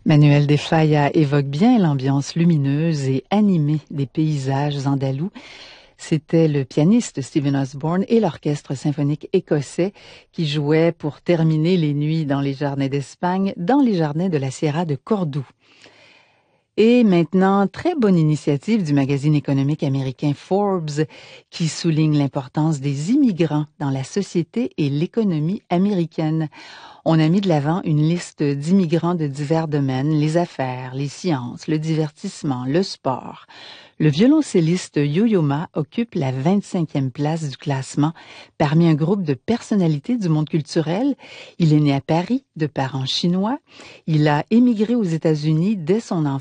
Manuel de Falla évoque bien l'ambiance lumineuse et animée des paysages andalous. C'était le pianiste Stephen Osborne et l'orchestre symphonique écossais qui jouaient pour terminer les nuits dans les jardins d'Espagne, dans les jardins de la Sierra de Cordoue. Et maintenant, très bonne initiative du magazine économique américain Forbes qui souligne l'importance des immigrants dans la société et l'économie américaine. On a mis de l'avant une liste d'immigrants de divers domaines, les affaires, les sciences, le divertissement, le sport. Le violoncelliste Yo-Yo Ma occupe la 25e place du classement parmi un groupe de personnalités du monde culturel. Il est né à Paris de parents chinois. Il a émigré aux États-Unis dès son enfance.